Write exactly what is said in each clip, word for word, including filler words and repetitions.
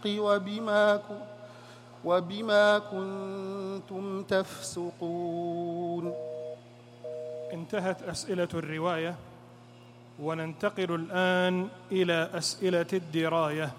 وبما وبما كنتم تفسقون. انتهت أسئلة الرواية، وننتقل الآن إلى أسئلة الدراية.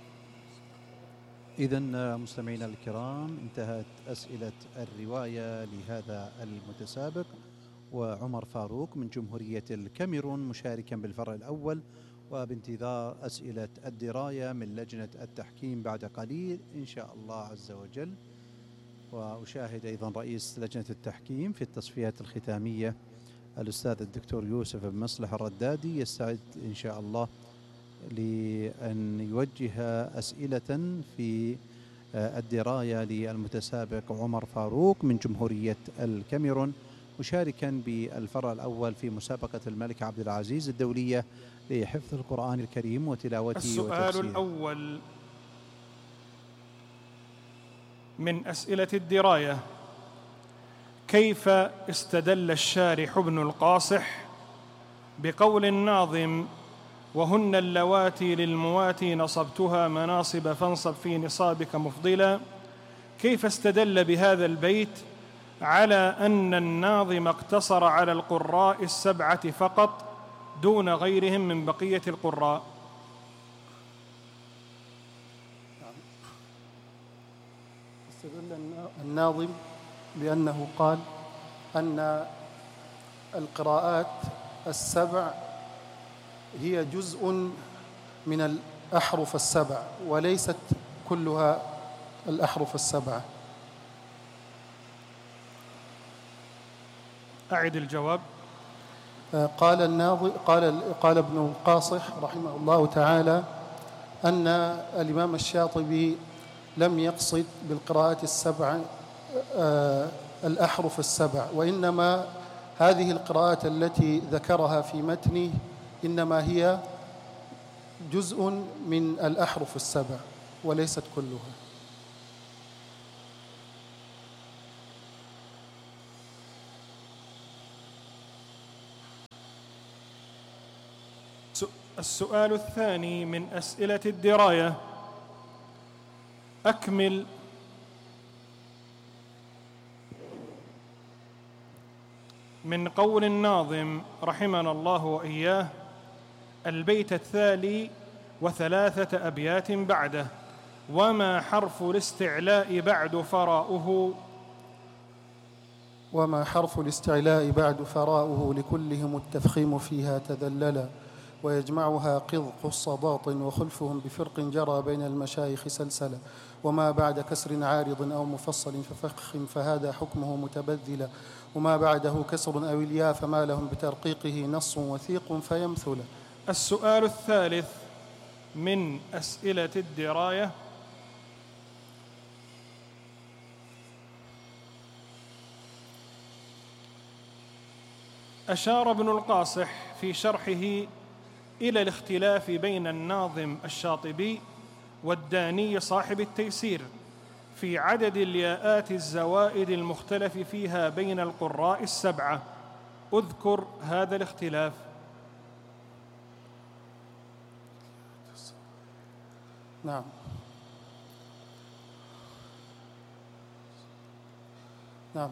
إذن مستمعينا الكرام، انتهت أسئلة الرواية لهذا المتسابق، وعمر فاروق من جمهورية الكاميرون مشاركا بالفرع الأول، وبانتظار أسئلة الدراية من لجنة التحكيم بعد قليل إن شاء الله عز وجل. وأشاهد أيضا رئيس لجنة التحكيم في التصفيات الختامية الأستاذ الدكتور يوسف بن مصلح الردادي يستعد إن شاء الله لأن يوجه أسئلة في الدراية للمتسابق عمر فاروق من جمهورية الكاميرون، مشاركا بالفرع الأول في مسابقة الملك عبد العزيز الدولية لحفظ القرآن الكريم وتلاوته السؤال وتفسيره. الأول من أسئلة الدراية: كيف استدل الشارح ابن القاصح بقول الناظم وهن اللواتي للمواتي نصبتها مناصب فانصب في نصابك مفضلا؟ كيف استدل بهذا البيت على أن الناظم اقتصر على القراء السبعة فقط دون غيرهم من بقية القراء؟ استدل الناظم بأنه قال أن القراءات السبع هي جزء من الأحرف السبع وليست كلها الأحرف السبعة. أعد الجواب. قال الناظم قال قال ابن القاصح رحمه الله تعالى أن الإمام الشاطبي لم يقصد بالقراءات السبع الأحرف السبع، وإنما هذه القراءات التي ذكرها في متنه إنما هي جزء من الأحرف السبع وليست كلها. السؤال الثاني من أسئلة الدراية: أكمل من قول الناظم رحمنا الله وإياه البيت التالي وثلاثة أبيات بعده، وما حرف الاستعلاء بعد فراؤه؟ وما حرف الاستعلاء بعد فراؤه لكلهم التفخيم فيها تذللا، ويجمعها قذ قص ضاط وخلفهم بفرق جرى بين المشايخ سلسلا، وما بعد كسر عارض أو مفصل ففخم فهذا حكمه متبذلا، وما بعده كسر أو الياء فما لهم بترقيقه نص وثيق فيمثلا. السؤال الثالث من أسئلة الدراية: أشار ابن القاصح في شرحه إلى الاختلاف بين الناظم الشاطبي والداني صاحب التيسير في عدد الياءات الزوائد المختلف فيها بين القراء السبعة، أذكر هذا الاختلاف. نعم. نعم.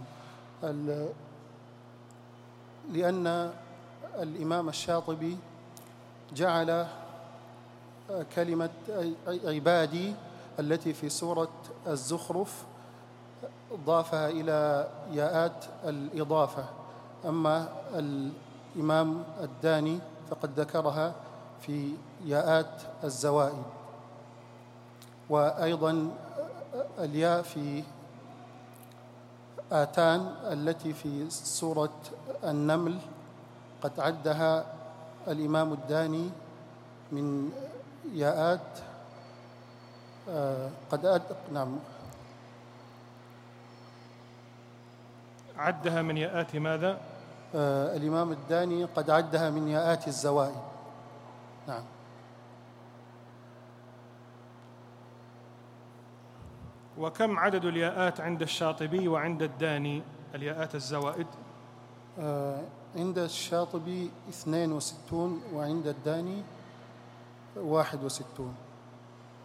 لأن الإمام الشاطبي جعل كلمة عبادي التي في سورة الزخرف ضافها إلى ياءات الإضافة، أما الإمام الداني فقد ذكرها في ياءات الزوائد. وأيضا الياء في آتان التي في سورة النمل قد عدها الإمام الداني من ياءات آه قد أد... نعم عدها من ياءات ماذا؟ آه الإمام الداني قد عدها من ياءات الزوائد. نعم. وكم عدد الياءات عند الشاطبي وعند الداني الياءات الزوائد؟ آه عند الشاطبي اثنين وستون وعند الداني واحد وستون.